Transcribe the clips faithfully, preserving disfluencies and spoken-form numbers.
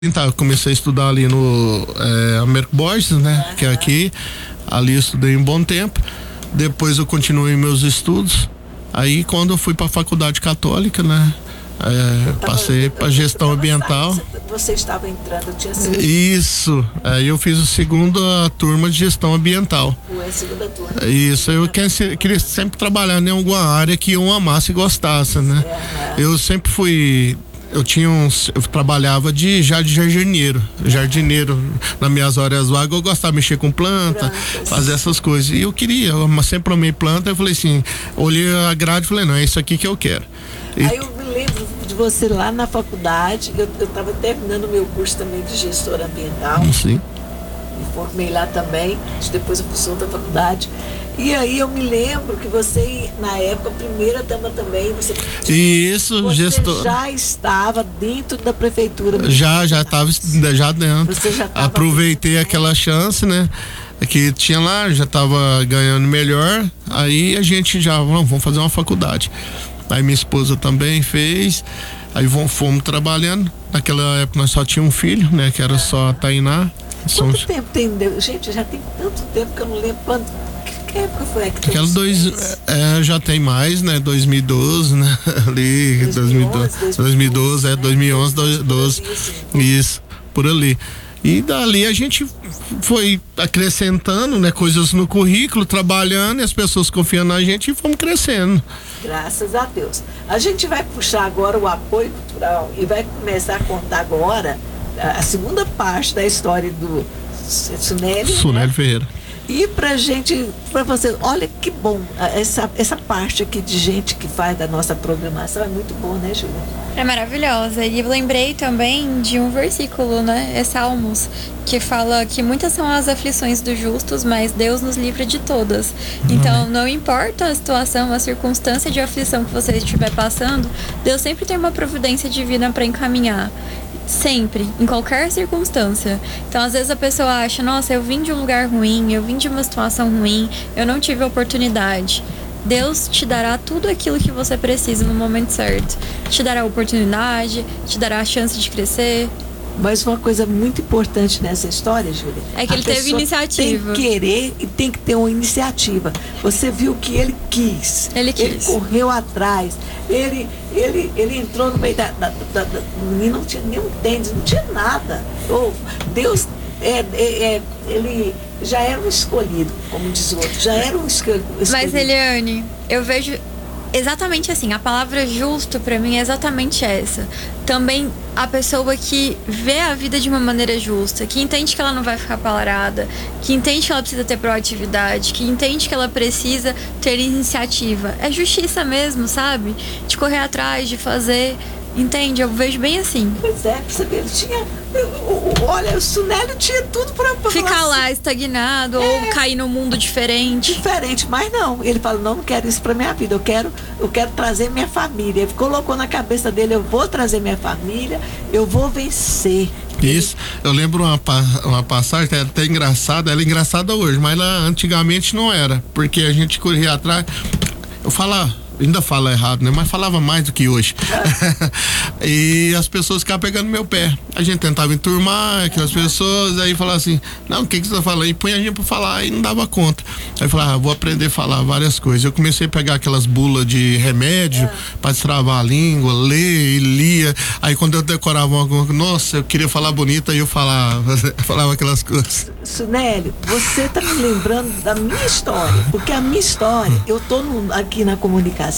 Então, eu comecei a estudar ali no é, Américo Borges, né? Uhum. Que é aqui. Ali eu estudei um bom tempo. Depois eu continuei meus estudos. Aí quando eu fui para a faculdade católica, né? É, passei para gestão ambiental. Você estava entrando, eu tinha sido... Isso. Aí eu fiz a segunda turma de gestão ambiental. Ué, a segunda turma. Isso. Eu queria, queria sempre trabalhar em alguma área que eu amasse e gostasse, né? É. Eu sempre fui... Eu tinha uns, eu trabalhava de jardineiro, jardineiro nas minhas horas vagas. Eu gostava de mexer com planta, Plantas. fazer essas coisas. E eu queria, eu sempre amei planta. Eu falei assim, olhei a grade e falei, não, é isso aqui que eu quero. E... Aí eu me lembro de você lá na faculdade, eu estava terminando o meu curso também de gestora ambiental. Sim. Me formei lá também, depois eu fui solta da faculdade. E aí eu me lembro que você, na época, a primeira dama também, você, Isso, você gestor... já estava dentro da prefeitura. Já, já estava já dentro. Você já tava Aproveitei dentro, aquela chance, né? Que tinha lá, já estava ganhando melhor. Aí a gente já, vamos, vamos fazer uma faculdade. Aí minha esposa também fez. Aí fomos trabalhando. Naquela época nós só tínhamos um filho, né? Que era só a Tainá. Quanto Somos... tempo tem? Gente, já tem tanto tempo que eu não lembro quanto. Que época foi que Aquela dois, é, já tem mais, né? dois mil e doze, né? Ali, dois mil e doze, dois mil e doze, é, dois mil e onze, doze, isso, por ali. E dali a gente foi acrescentando, né? Coisas no currículo, trabalhando, e as pessoas confiando na gente e fomos crescendo. Graças a Deus. A gente vai puxar agora o apoio cultural e vai começar a contar agora a segunda parte da história do Sunélio, Sunélio né? Ferreira. E pra gente, pra você, olha que bom, essa, essa parte aqui de gente que faz da nossa programação é muito boa, né, Júlia? É maravilhosa. E eu lembrei também de um versículo, né? É Salmos, que fala que muitas são as aflições dos justos, mas Deus nos livra de todas. Então, não importa a situação, a circunstância de aflição que você estiver passando, Deus sempre tem uma providência divina para encaminhar. Sempre, em qualquer circunstância. Então, às vezes a pessoa acha, nossa, eu vim de um lugar ruim, eu vim de uma situação ruim, eu não tive oportunidade. Deus te dará tudo aquilo que você precisa no momento certo. Te dará oportunidade, te dará a chance de crescer. Mas uma coisa muito importante nessa história, Júlia, é que ele teve iniciativa. Tem que querer e tem que ter uma iniciativa. Você viu que ele quis. Ele quis. Ele correu atrás. Ele, ele, ele entrou no meio da, da, da, da menina, não tinha nenhum tênis, não tinha nada. Oh, Deus, é, é, é, ele já era um escolhido, como diz o outro, já era um escolhido. Mas, Eliane, eu vejo exatamente assim, a palavra justo pra mim é exatamente essa. Também a pessoa que vê a vida de uma maneira justa, que entende que ela não vai ficar parada, que entende que ela precisa ter proatividade, que entende que ela precisa ter iniciativa. É justiça mesmo, sabe? De correr atrás, de fazer. Entende? Eu vejo bem assim. Pois é, você vê, ele tinha. Olha, o Sunélio tinha tudo pra, pra ficar lá assim, estagnado, é, ou cair num mundo diferente. Diferente, mas não. Ele falou, não, não quero isso pra minha vida. Eu quero, eu quero trazer minha família. Ele colocou na cabeça dele, eu vou trazer minha família, eu vou vencer. Isso, eu lembro uma, uma passagem, é até engraçada, ela é engraçada hoje, mas ela antigamente não era, porque a gente corria atrás, eu falava, ainda fala errado, né? Mas falava mais do que hoje. É. E as pessoas ficavam pegando meu pé. A gente tentava enturmar aquelas pessoas, aí falava assim, não, o que que você tá falando? E punha a gente pra falar e não dava conta. Aí eu falava, ah, vou aprender a falar várias coisas. Eu comecei a pegar aquelas bulas de remédio é. pra destravar a língua, ler e lia. Aí quando eu decorava alguma coisa, nossa, eu queria falar bonita, aí eu falava, falava aquelas coisas. Sunélio, você tá me lembrando da minha história, porque a minha história, eu tô no, aqui na comunicação,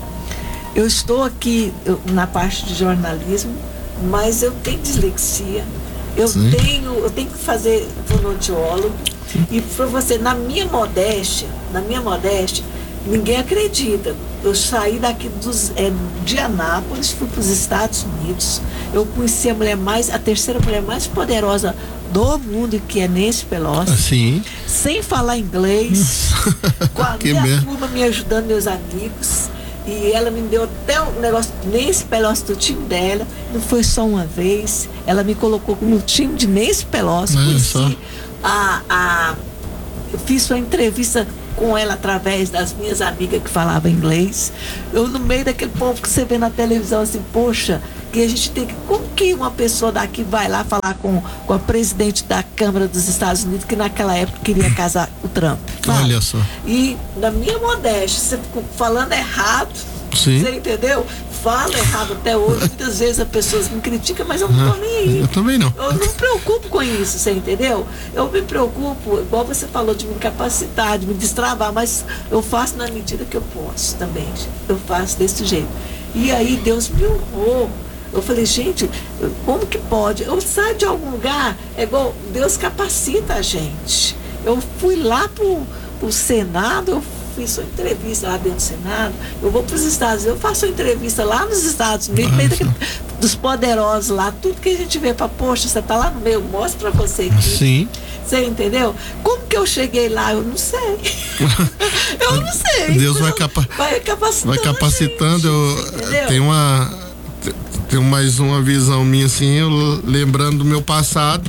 eu estou aqui eu, na parte de jornalismo, mas eu tenho dislexia, eu Sim. tenho eu tenho que fazer fonoaudiólogo. E para você, na minha modéstia, na minha modéstia, ninguém acredita. Eu saí daqui dos, é, de Anápolis, fui para os Estados Unidos. Eu conheci a mulher mais, a terceira mulher mais poderosa do mundo, que é Nancy Pelosi. Sim. Sem falar inglês, com a minha mesmo. turma me ajudando, meus amigos. E ela me deu até um negócio, Nancy Pelosi, do time dela. Não foi só uma vez. Ela me colocou no time de Nancy Pelosi. É, só. A, a, eu fiz uma entrevista com ela através das minhas amigas que falavam inglês. Eu, no meio daquele povo que você vê na televisão, assim, poxa, que a gente tem que... Como que uma pessoa daqui vai lá falar com, com a presidente da Câmara dos Estados Unidos, que naquela época queria casar o Trump? Fala. Olha só. E, na minha modéstia, você ficou falando errado, Sim. você entendeu? Fala errado até hoje. Muitas vezes as pessoas me criticam, mas eu não tô nem aí. Eu também não. Eu não me preocupo com isso, você entendeu? Eu me preocupo, igual você falou, de me capacitar, de me destravar, mas eu faço na medida que eu posso também. Eu faço desse jeito. E aí Deus me honrou. Eu falei, gente, como que pode? Eu saio de algum lugar, é igual, Deus capacita a gente. Eu fui lá pro, pro Senado, eu fiz uma entrevista lá dentro do Senado, eu vou para os Estados Unidos, eu faço uma entrevista lá nos Estados Unidos, meio daquele, dos poderosos lá, tudo que a gente vê para, poxa, você tá lá no meio, mostra para você aqui. Sim. Você entendeu? Como que eu cheguei lá? Eu não sei. eu não sei. Deus vai, capa vai capacitando. Vai capacitando. Gente, eu tenho uma, tenho mais uma visão minha assim, eu lembrando do meu passado.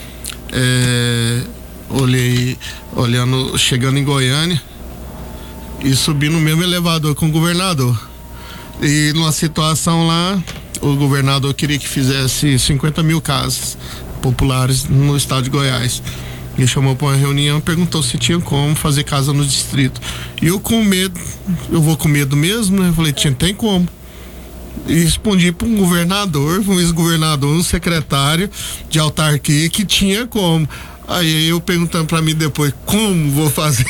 É, olhei, olhando, chegando em Goiânia e subi no mesmo elevador com o governador. E numa situação lá, o governador queria que fizesse cinquenta mil casas populares no estado de Goiás. Me chamou para uma reunião e perguntou se tinha como fazer casa no distrito. E eu com medo, eu vou com medo mesmo, né? Eu falei, tinha, tem como. E respondi para um governador, um ex-governador, um secretário de autarquia que tinha como. Aí eu perguntando para mim depois, como vou fazer?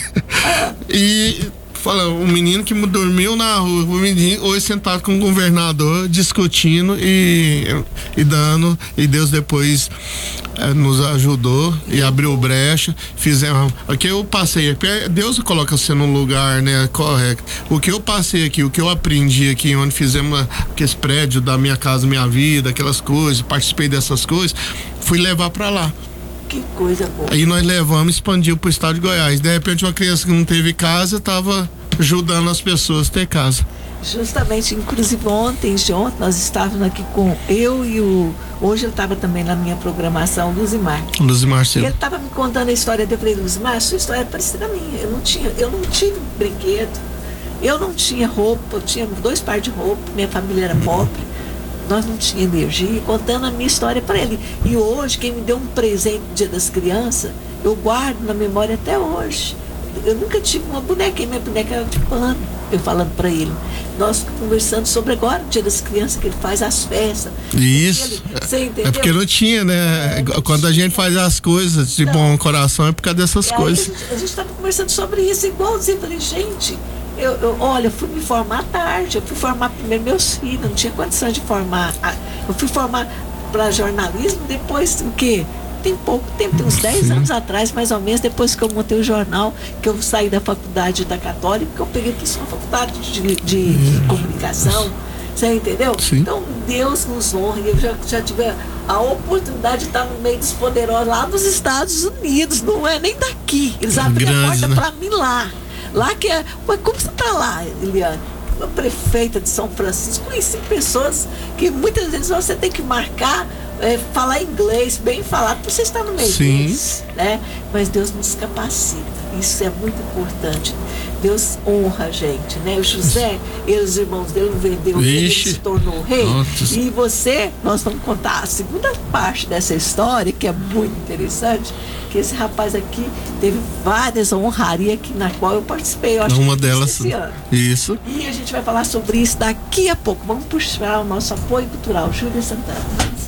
E fala, um menino que dormiu na rua, o menino hoje sentado com o governador discutindo e, e dando, e Deus depois é, nos ajudou e abriu brecha, fizemos, o que eu passei aqui, Deus coloca você num lugar, né, correto. O que eu passei aqui, o que eu aprendi aqui, onde fizemos aqueles prédios da Minha Casa Minha Vida, aquelas coisas, participei dessas coisas, fui levar para lá. Que coisa boa. Aí nós levamos, expandiu pro estado de Goiás. De repente uma criança que não teve casa estava ajudando as pessoas a ter casa. Justamente, inclusive ontem, de ontem, nós estávamos aqui com eu e o... Hoje ele estava também na minha programação, Luzimar. Luzimar, sim. E ele estava me contando a história dele. Eu falei, Luzimar, sua história é parecida a minha. Eu não tinha, eu não tive brinquedo, eu não tinha roupa, eu tinha dois pares de roupa, minha família era pobre. Nós não tínhamos energia, contando a minha história para ele. E hoje, quem me deu um presente no Dia das Crianças, eu guardo na memória até hoje. Eu nunca tive uma bonequinha, minha boneca era de pano, eu falando para ele. Nós conversando sobre agora o Dia das Crianças, que ele faz as festas. Isso. Ele, você entendeu? É porque não tinha, né? É, não Quando tinha. A gente faz as coisas de não. bom coração, é por causa dessas coisas. A gente estava conversando sobre isso, igualzinho. Eu falei, gente... Eu, eu, olha, eu fui me formar tarde, eu fui formar primeiro meus filhos, não tinha condição de formar. Eu fui formar para jornalismo depois, o quê? Tem pouco tempo, tem uns dez anos atrás, mais ou menos, depois que eu montei o jornal, que eu saí da faculdade da Católica, que eu peguei para uma faculdade de, de, de comunicação, você entendeu? Sim. Então, Deus nos honra, eu já, já tive a oportunidade de estar no meio dos poderosos lá nos Estados Unidos, não é nem daqui, eles abriram a porta, né, para mim lá. Lá que é. Mas como você está lá, Eliane? A prefeita de São Francisco, conheci pessoas que muitas vezes você tem que marcar, é, falar inglês, bem falado, para você estar no meio deles, né? Mas Deus nos capacita, isso é muito importante. Deus honra a gente, né? O José, ele, os irmãos dele, vendeu, ele se tornou rei. Nossa. E você, nós vamos contar a segunda parte dessa história, que é muito interessante, que esse rapaz aqui teve várias honrarias aqui, na qual eu participei, eu acho Uma que delas, esse ano. Isso. E a gente vai falar sobre isso daqui a pouco. Vamos puxar o nosso apoio cultural. Júlia Santana.